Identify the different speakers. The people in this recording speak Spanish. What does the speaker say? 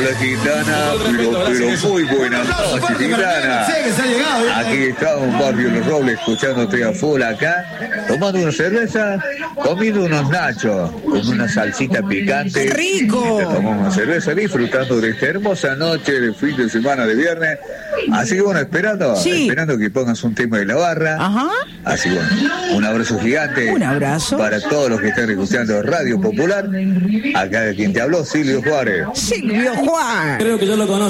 Speaker 1: Hola Quintana, pero muy buenas noches Quintana. Aquí estamos, Barrio Los Robles, escuchándote a full acá, tomando una cerveza, comiendo unos nachos con una salsita picante.
Speaker 2: ¡Rico!
Speaker 1: Tomamos una cerveza, disfrutando de esta hermosa noche de fin de semana de viernes. Así que bueno, esperando que pongas un tema de la barra.
Speaker 2: Ajá.
Speaker 1: Así que bueno, un abrazo gigante.
Speaker 2: Un abrazo.
Speaker 1: Para todos los que están escuchando Radio Popular. Acá de quien te habló, Silvio Juárez.
Speaker 2: Silvio Juárez.
Speaker 3: Creo que yo lo conozco.